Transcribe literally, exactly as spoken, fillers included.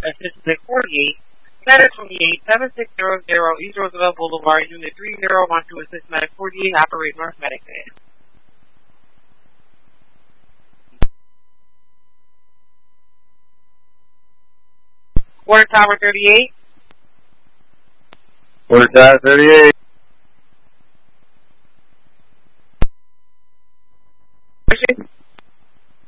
assistance at forty-eight, Medic twenty-eight, seven six zero zero, East Roosevelt Boulevard, Unit three zero one two, assist Medic forty-eight, operate North Medic Bay. Water Tower thirty-eight. Water Tower thirty-eight.